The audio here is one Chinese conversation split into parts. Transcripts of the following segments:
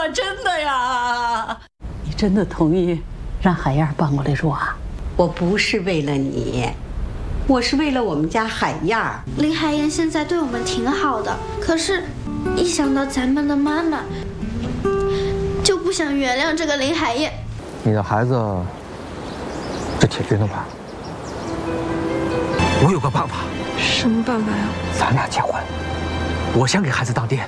吗？真的呀？ 你真的同意让海燕搬过来住啊？ 我不是为了你，我是为了我们家海燕。 林海燕现在对我们挺好的，可是，一想到咱们的妈妈，就不想原谅这个林海燕。 你的孩子是铁军的吧？我有个办法。 什么办法呀？ 咱俩结婚，我先给孩子当爹。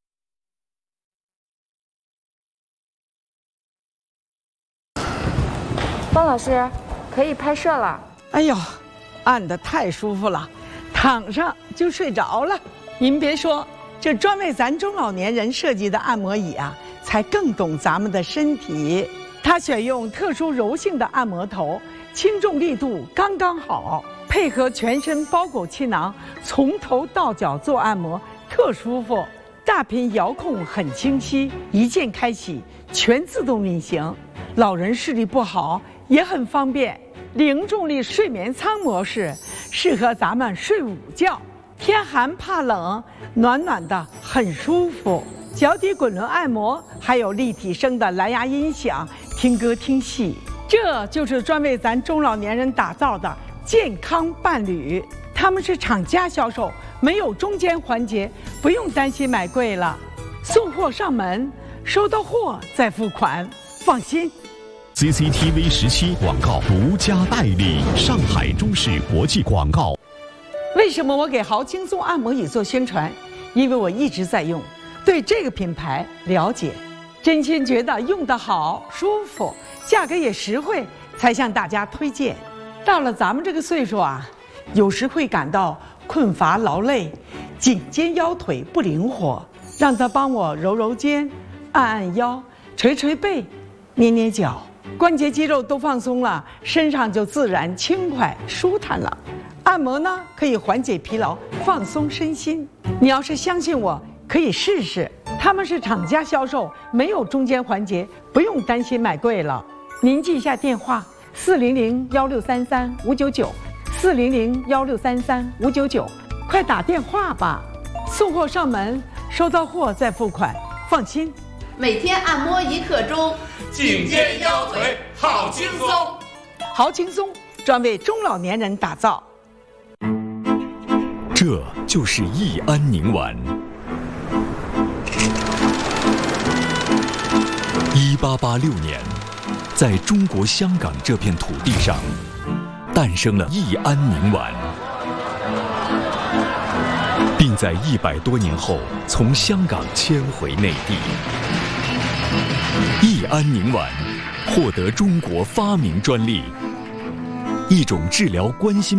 方老师，可以拍摄了。 哎呦，按得太舒服了，躺上就睡着了。您别说，这专为咱中老年人设计的按摩椅啊，才更懂咱们的身体。它选用特殊柔性的按摩头，轻重力度刚刚好，配合全身包裹气囊，从头到脚做按摩，特舒服。大屏遥控很清晰，一键开启，全自动运行。老人视力不好也很方便。零重力睡眠舱模式适合咱们睡午觉，天寒怕冷，暖暖的很舒服。脚底滚轮按摩，还有立体声的蓝牙音响，听歌听戏。这就是专为咱中老年人打造的健康伴侣。他们是厂家销售，没有中间环节，不用担心买贵了。送货上门，收到货再付款，放心。 CCTV 17广告独家代理，上海中视国际广告。 为什么我给豪轻松按摩椅做宣传？因为我一直在用，对这个品牌了解，真心觉得用得好、舒服，价格也实惠，才向大家推荐。到了咱们这个岁数啊，有时会感到困乏劳累，颈肩腰腿不灵活，让他帮我揉揉肩，按按腰，捶捶背，捏捏脚，关节肌肉都放松了，身上就自然轻快舒坦了。按摩呢，可以缓解疲劳，放松身心。你要是相信我，可以试试。他们是厂家销售，没有中间环节，不用担心买贵了。您记一下电话：400-1633-599，400-1633-599，快打电话吧。送货上门，收到货再付款，放心。 每天按摩1刻钟， 颈肩腰腿好轻松。 好轻松，专为中老年人打造。 这就是益安宁丸。1886年，在中国香港这片土地上，诞生了益安宁丸，并在100多年后从香港迁回内地。益安宁丸获得中国发明专利，一种治疗冠心